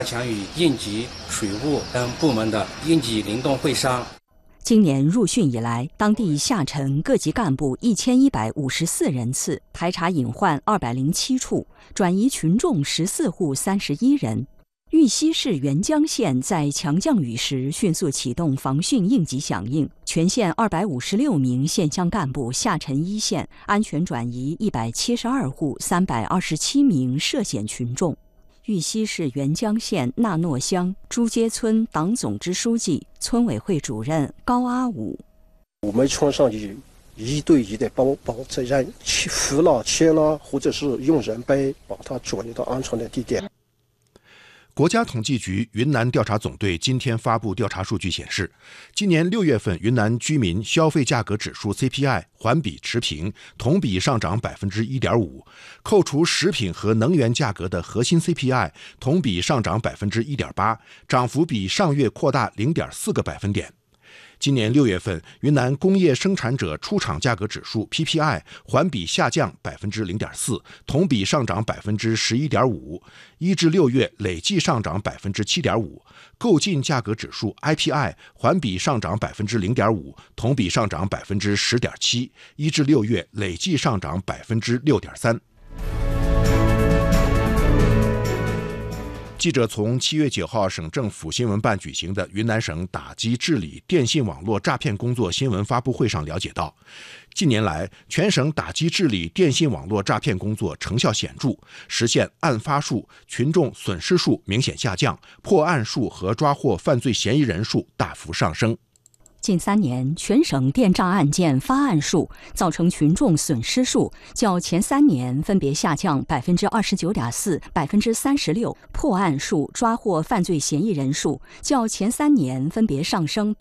强与应急、水务等部门的应急灵动会商。 今年入汛以来，当地下沉各级干部1154人次，排查隐患207处，转移群众14户31人。玉溪市沅江县在强降雨时迅速启动防汛应急响应，全县256名县乡干部下沉一线，安全转移172户327名涉险群众。玉溪市沅江县纳诺乡朱街村党总支书记、村委会主任高阿武： 我们村上就一对一的帮这人扶了、切了，或者是用人背把他转移到安全的地点。 国家统计局云南调查总队今天发布调查数据显示，今年6月份云南居民消费价格指数 CPI 环比持平，同比上涨 1.5%， 扣除食品和能源价格的核心 CPI 同比上涨 1.8%， 涨幅比上月扩大 0.4个百分点。今年6月份，云南工业生产者出厂价格指数 PPI 环比下降 0.4%， 同比上涨 11.5%， 1至6月累计上涨 7.5%。购进价格指数 IPI 环比上涨 0.5%， 同比上涨 10.7%， 1至6月累计上涨 6.3%。记者从7月9号省政府新闻办举行的云南省打击治理电信网络诈骗工作新闻发布会上了解到，近年来全省打击治理电信网络诈骗工作成效显著，实现案发数、群众损失数明显下降，破案数和抓获犯罪嫌疑人数大幅上升。 近3年，全省电诈案件发案数、造成群众损失数较前3年分别下降 29.4%、36%，破案数、抓获犯罪嫌疑人数较前3年分别上升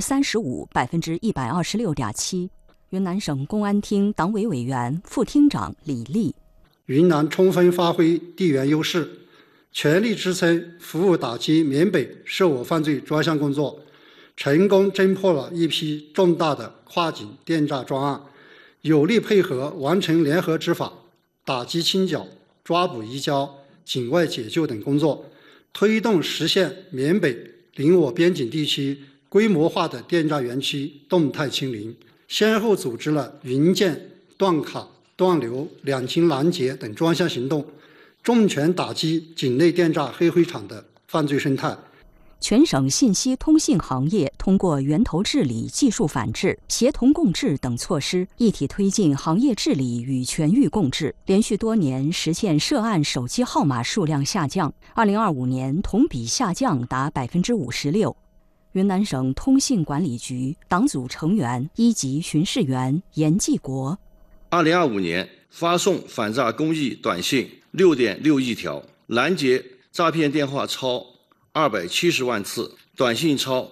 35%、126.7%。云南省公安厅党委委员、副厅长李立： 云南充分发挥地缘优势，全力支撑服务打击缅北涉我犯罪专项工作，成功侦破了一批重大的跨境电诈专案，有力配合完成联合执法、打击清剿、抓捕移交、境外解救等工作，推动实现缅北邻我边境地区规模化的电诈园区动态清零，先后组织了云建、断卡、断流、两清拦截等专项行动，重拳打击境内电诈黑灰厂的犯罪生态。 全省信息通信行业通过源头治理、技术反治、协同共治等措施，一体推进行业治理与全域共治，连续多年实现涉案手机号码数量下降，2025年同比下降达 56%。云南省通信管理局党组成员、1级巡视员严继国 ：2025年发送反诈公益短信6.6亿条，拦截诈骗电话超270万次，短信超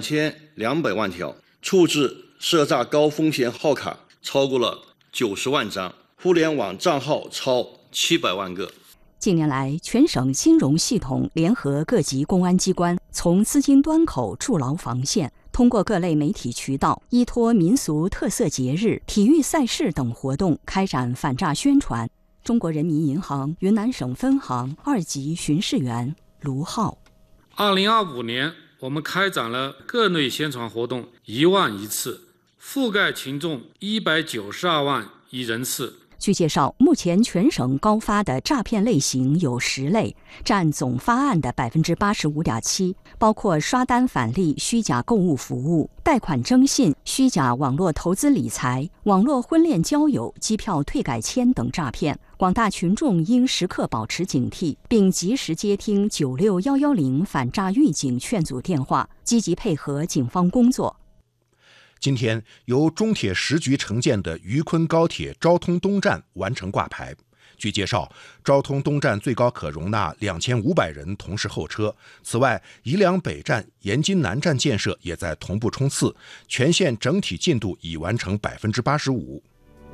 2200万条，处置涉诈高风险号卡超过了90万张，互联网账号超700万个。 近年来，全省金融系统联合各级公安机关，从资金端口筑牢防线，通过各类媒体渠道，依托民俗特色节日、体育赛事等活动，开展反诈宣传。中国人民银行云南省分行2级巡视员卢浩 ：2025年，我们开展了各类宣传活动1万1次，覆盖群众192万余人次。 据介绍，目前全省高发的诈骗类型有10类，占总发案的 85.7%， 包括刷单返利、虚假购物服务、贷款征信、虚假网络投资理财、网络婚恋交友、机票退改签等诈骗。广大群众应时刻保持警惕，并及时接听96110反诈预警劝阻电话，积极配合警方工作。 今天，由中铁10局承建的禺昆高铁昭通东站完成挂牌。据介绍，昭通东站最高可容纳2500人同时候车。此外，宜良北站、延津南站建设也在同步冲刺，全线整体进度已完成 85%。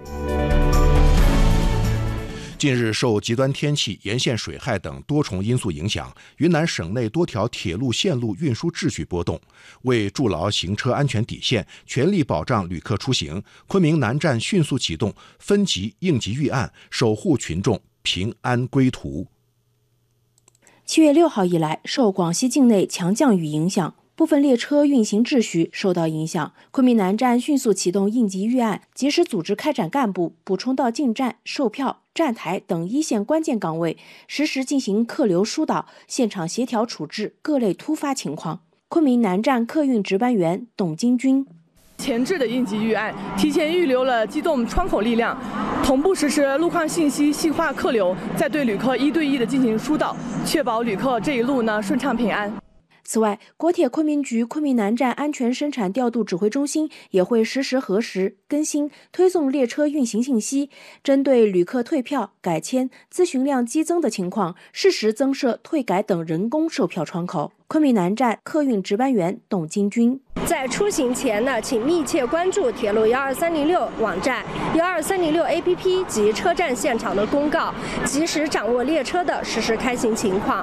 近日，受极端天气、沿线水害等多重因素影响，云南省内多条铁路线路运输秩序波动。为筑牢行车安全底线，全力保障旅客出行，昆明南站迅速启动分级应急预案，守护群众平安归途。 7月6号以来，受广西境内强降雨影响，部分列车运行秩序受到影响。昆明南站迅速启动应急预案，及时组织开展干部补充到进站、售票、站台等一线关键岗位，实时进行客流疏导，现场协调处置各类突发情况。昆明南站客运值班员董金军。 前置的应急预案，提前预留了机动窗口力量，同步实施路况信息细化客流，再对旅客1对1的进行疏导，确保旅客这一路顺畅平安。 此外，国铁昆明局昆明南站安全生产调度指挥中心也会实时核实、更新、推送列车运行信息，针对旅客退票、改签、咨询量激增的情况，适时增设退改等人工售票窗口。昆明南站客运值班员董金军。 在出行前呢，请密切关注铁路12306网站、12306 APP 及车站现场的公告，及时掌握列车的实时开行情况。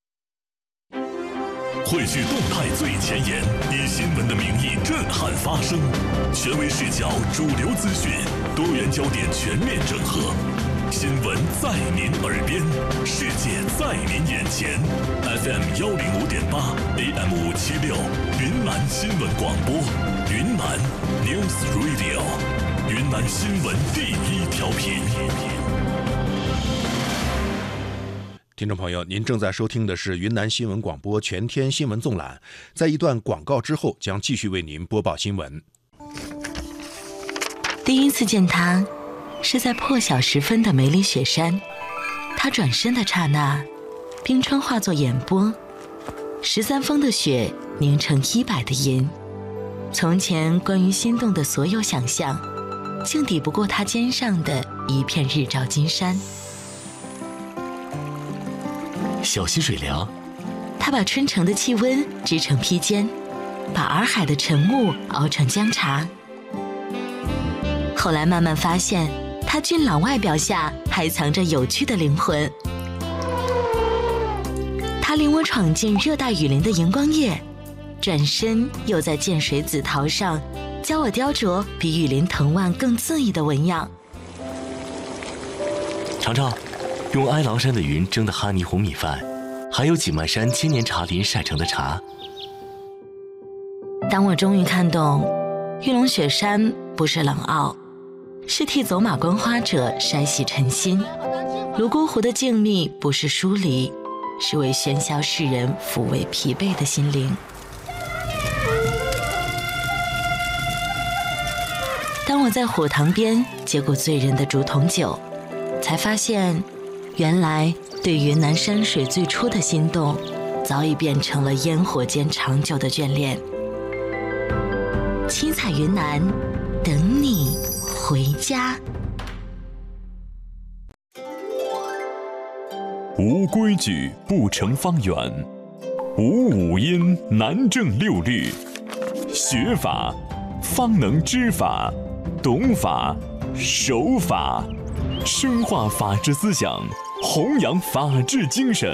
汇聚动态最前沿，以新闻的名义震撼发声，权威视角、主流资讯、多元焦点全面整合。新闻在您耳边，世界在您眼前。FM 105.8 AM 576，云南新闻广播，云南 News Radio， 云南新闻第一调频。 听众朋友，您正在收听的是云南新闻广播全天新闻纵览。在一段广告之后，将继续为您播报新闻。 第一次见他，是在破晓时分的梅里雪山。他转身的刹那，冰川化作眼波，13峰的雪凝成100的银。从前关于心动的所有想象，竟抵不过他肩上的一片日照金山。 小溪水凉， 他把春城的气温织成披肩，把洱海的晨雾熬成姜茶。后来慢慢发现，他俊朗外表下还藏着有趣的灵魂。他领我闯进热带雨林的荧光叶，转身又在涧水紫桃上教我雕琢比雨林藤蔓更恣意的纹样。 尝尝用哀牢山的云蒸的哈尼红米饭，还有景迈山千年茶林晒成的茶。 当我终于看懂，玉龙雪山不是冷傲，是替走马观花者筛洗尘心；泸沽湖的静谧不是疏离，是为喧嚣世人抚慰疲惫的心灵。当我在火塘边接过醉人的竹筒酒，才发现原来对云南山水最初的心动，早已变成了烟火间长久的眷恋。七彩云南，等你回家。 无规矩不成方圆，无五音难正六律。学法方能知法，懂法守法，深化法治思想，弘扬法治精神。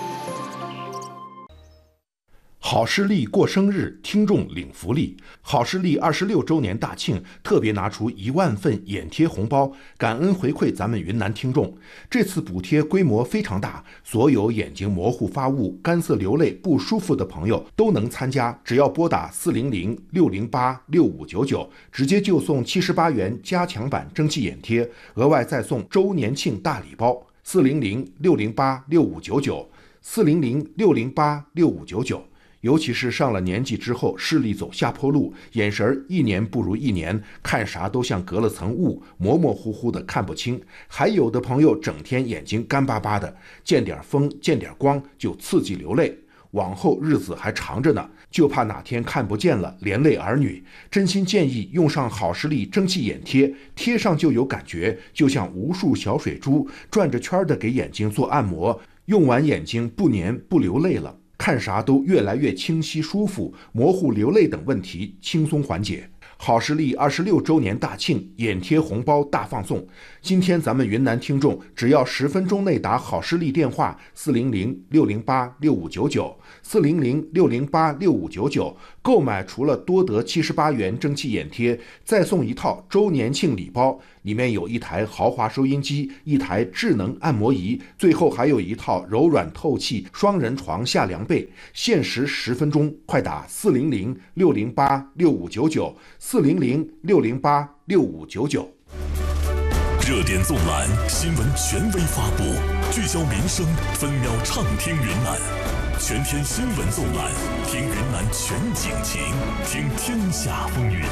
好视力过生日，听众领福利。好视力26周年大庆，特别拿出1万份眼贴红包，感恩回馈咱们云南听众。这次补贴规模非常大，所有眼睛模糊发雾、干涩流泪不舒服的朋友都能参加，只要拨打400-608-6599，直接就送78元加强版蒸汽眼贴，额外再送周年庆大礼包。400-608-6599，400-608-6599。尤其是上了年纪之后，视力走下坡路，眼神一年不如一年，看啥都像隔了层雾，模模糊糊的看不清。还有的朋友整天眼睛干巴巴的，见点风见点光就刺激流泪，往后日子还长着呢，就怕哪天看不见了，连累儿女。真心建议用上好视力蒸汽眼贴，贴上就有感觉，就像无数小水珠转着圈的给眼睛做按摩，用完眼睛不黏不流泪了，看啥都越来越清晰舒服，模糊流泪等问题轻松缓解。好视力26周年大庆，眼贴红包大放送。今天咱们云南听众只要10分钟内打好视力电话400-608-6599，400-608-6599，购买除了多得78元蒸汽眼贴，再送一套周年庆礼包， 里面有一台豪华收音机、一台智能按摩仪，最后还有一套柔软透气双人床下凉被。限时10分钟，快打400-608-6599 400-608-6599。 热点纵览，新闻权威发布，聚焦民生，分秒畅听云南。全天新闻纵览，听云南全景情，听天下风云。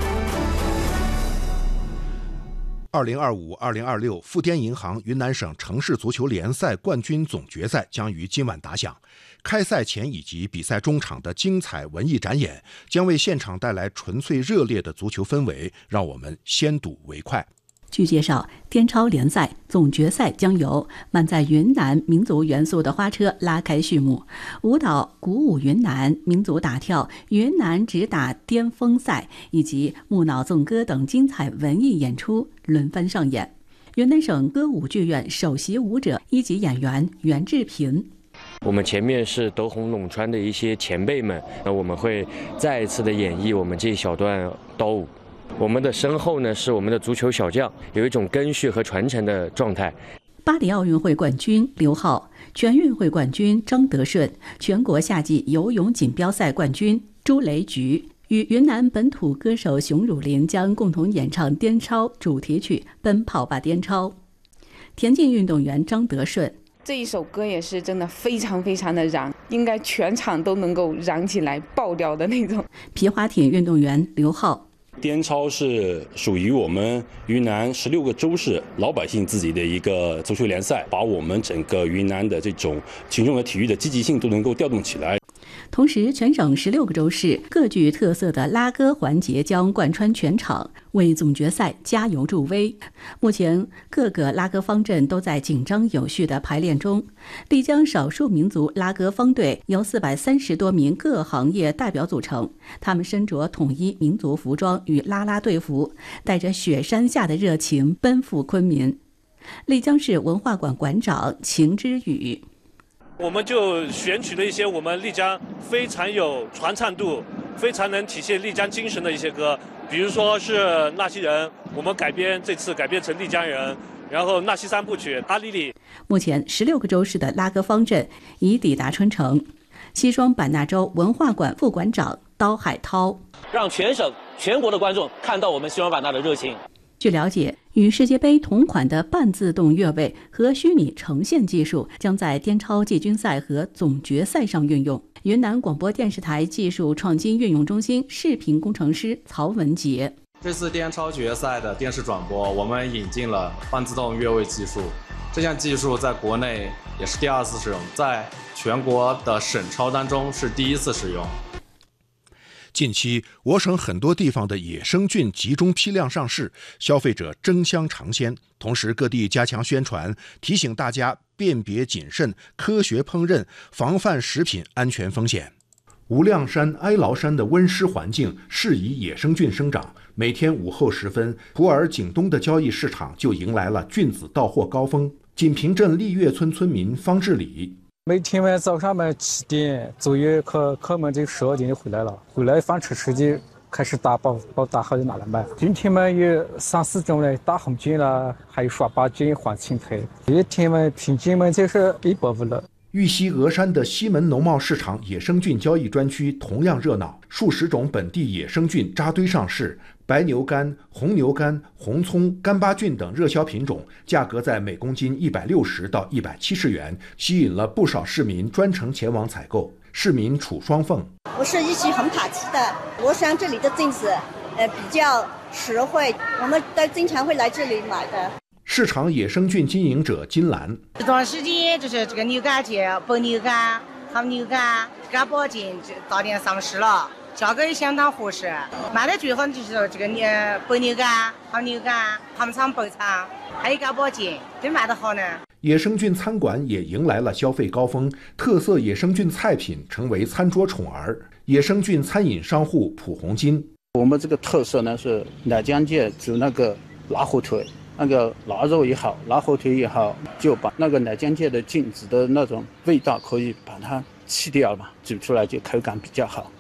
2025-2026富滇银行云南省城市足球联赛冠军总决赛将于今晚打响。开赛前以及比赛中场的精彩文艺展演，将为现场带来纯粹热烈的足球氛围，让我们先睹为快。 据介绍，滇超联赛总决赛将由满载云南民族元素的花车拉开序幕，舞蹈鼓舞云南、民族打跳、云南直打巅峰赛以及木脑纵歌等精彩文艺演出轮番上演。云南省歌舞剧院首席舞者、一级演员袁志平。 我们前面是斗红陇川的一些前辈们，那我们会再一次的演绎我们这一小段刀舞。我们的身后呢是我们的足球小将，有一种根续和传承的状态。 巴黎奥运会冠军刘浩、全运会冠军张德顺、全国夏季游泳锦标赛冠军朱雷菊与云南本土歌手熊汝霖将共同演唱滇超主题曲《奔跑吧滇超》。田径运动员张德顺， 这一首歌也是真的非常非常的燃，应该全场都能够燃起来爆掉的那种。 皮划艇运动员刘浩， 滇超是属于我们云南16个州市老百姓自己的一个足球联赛，把我们整个云南的这种群众的体育的积极性都能够调动起来。 同时，全省16个州市各具特色的拉歌环节将贯穿全场，为总决赛加油助威。目前，各个拉歌方阵都在紧张有序的排练中。丽江少数民族拉歌方队由430多名各行业代表组成，他们身着统一民族服装与啦啦队服，带着雪山下的热情奔赴昆明。丽江市文化馆馆长秦之宇， 我们就选取了一些我们丽江非常有传唱度、非常能体现丽江精神的一些歌，比如说是纳西人，我们这次改编成丽江人，然后纳西三部曲、阿丽丽。 目前16个州市的拉歌方阵已抵达春城。西双版纳州文化馆副馆长刀海涛， 让全省全国的观众看到我们西双版纳的热情。 据了解，与世界杯同款的半自动越位和虚拟呈现技术将在滇超季军赛和总决赛上运用。云南广播电视台技术创新运用中心视频工程师曹文杰， 这次滇超决赛的电视转播，我们引进了半自动越位技术。这项技术在国内也是第2次使用，在全国的省超当中是第1次使用。 近期，我省很多地方的野生菌集中批量上市，消费者争相尝鲜。同时，各地加强宣传，提醒大家辨别谨慎、科学烹饪，防范食品安全风险。无量山、哀牢山的温湿环境适宜野生菌生长。每天午后时分，普洱景东的交易市场就迎来了菌子到货高峰。锦屏镇丽月村村民方志礼， 每天晚早上7点左右，客们就12点就回来了，回来放车时就开始打包打好就拿来卖。今天嘛有3、4种的大红菌啦，还有耍八菌、黄青苔。一天嘛平均嘛就是150了。 玉溪峨山的西门农贸市场野生菌交易专区同样热闹，数十种本地野生菌扎堆上市，白牛肝、红牛肝、红葱、干巴菌等热销品种，价格在每公斤160到170元，吸引了不少市民专程前往采购。市民楚双凤， 我是玉溪红塔区的，我想这里的菌子比较实惠，我们都经常会来这里买的。 市场野生菌经营者金兰， 这段时间就是这个牛肝菌、白牛肝、红牛肝、干巴菌早点上市了，价格也相当合适。卖的最好就是这个白牛肝、红牛肝、红肠、白肠，还有干巴菌，真卖得好呢。 野生菌餐馆也迎来了消费高峰，特色野生菌菜品成为餐桌宠儿。野生菌餐饮商户蒲红金， 我们这个特色呢是奶浆界煮那个辣火腿。那个腊肉也好，腊火腿也好，就把那个奶浆界的菌子的那种味道可以把它去掉嘛，煮出来就口感比较好。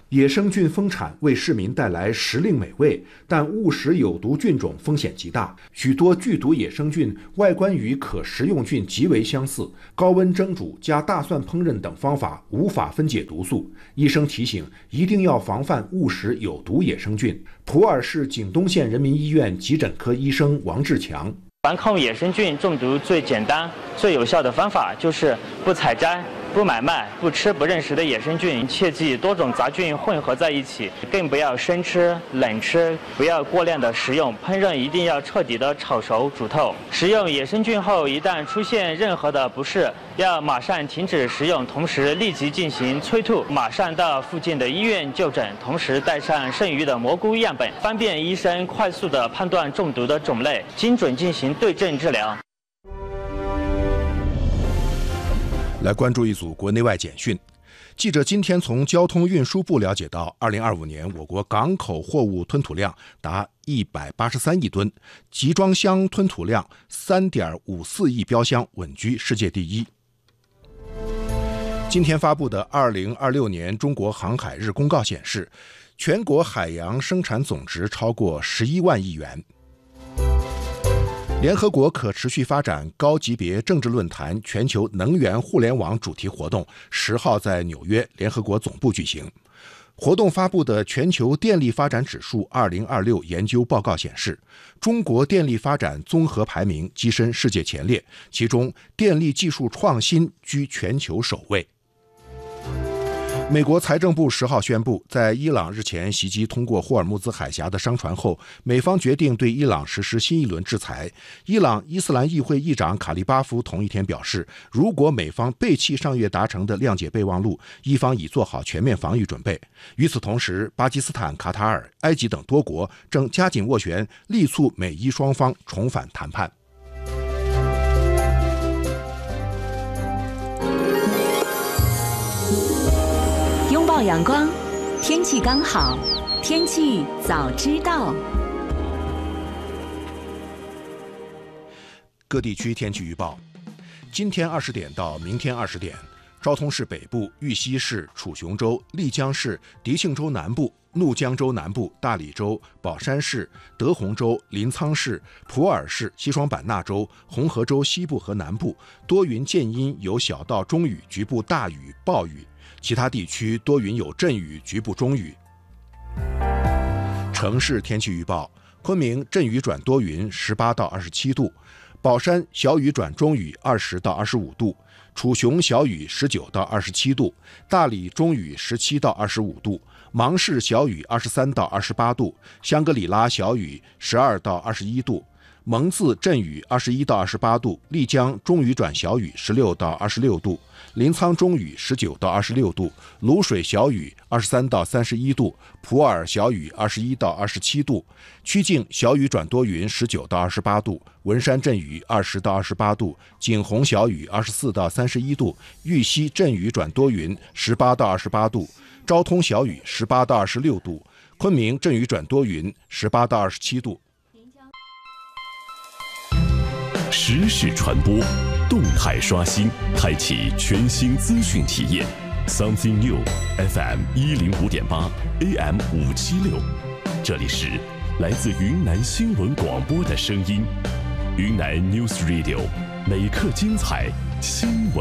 野生菌丰产为市民带来时令美味，但误食有毒菌种风险极大。许多剧毒野生菌外观与可食用菌极为相似，高温蒸煮加大蒜烹饪等方法无法分解毒素。医生提醒，一定要防范误食有毒野生菌。普洱市景东县人民医院急诊科医生王志强。 防控野生菌中毒最简单、最有效的方法就是不采摘、不买卖、不吃不认识的野生菌，切忌多种杂菌混合在一起，更不要生吃、冷吃，不要过量的食用。烹饪一定要彻底的炒熟、煮透。食用野生菌后，一旦出现任何的不适，要马上停止食用，同时立即进行催吐，马上到附近的医院就诊，同时带上剩余的蘑菇样本，方便医生快速的判断中毒的种类，精准进行对症治疗。 来关注一组国内外简讯。记者今天从交通运输部了解到，2025年我国港口货物吞吐量达183亿吨，集装箱吞吐量3.54亿标箱，稳居世界第一。今天发布的2026年中国航海日公告显示，全国海洋生产总值超过11万亿元。联合国可持续发展高级别政治论坛全球能源互联网主题活动10号在纽约联合国总部举行。活动发布的全球电力发展指数2026研究报告显示，中国电力发展综合排名跻身世界前列，其中电力技术创新居全球首位。美国财政部10号宣布，在伊朗日前袭击通过霍尔木兹海峡的商船后，美方决定对伊朗实施新一轮制裁。伊朗伊斯兰议会议长卡利巴夫同一天表示，如果美方背弃上月达成的谅解备忘录，伊方已做好全面防御准备。与此同时，巴基斯坦、卡塔尔、埃及等多国正加紧斡旋，力促美伊双方重返谈判。 拥抱阳光，天气刚好，天气早知道。 各地区天气预报：今天20点到明天20点，昭通市北部、玉溪市、楚雄州、丽江市、迪庆州南部、怒江州南部、大理州、宝山市、德宏州、临沧市、普洱市、西双版纳州、红河州西部和南部多云间阴，有小到中雨，局部大雨、暴雨。其他地区多云有阵雨，局部中雨。城市天气预报：昆明阵雨转多云，18到27度；宝山小雨转中雨，20到25度；楚雄小雨19到27度；大理中雨17到25度；芒市小雨23到28度；香格里拉小雨12到21度；蒙自阵雨21到28度；丽江中雨转小雨16到26度；临沧中雨19到26度；卤水小雨23到31度；普洱小雨21到27度；曲靖小雨转多云19到28度；文山阵雨20到28度；景洪小雨24到31度；玉溪阵雨转多云18到28度；昭通小雨18到26度；昆明阵雨转多云18到27度。 时事传播，动态刷新，开启全新资讯体验。Something New FM 105.8 AM 576，这里是来自云南新闻广播的声音。云南 News Radio， 每刻精彩新闻。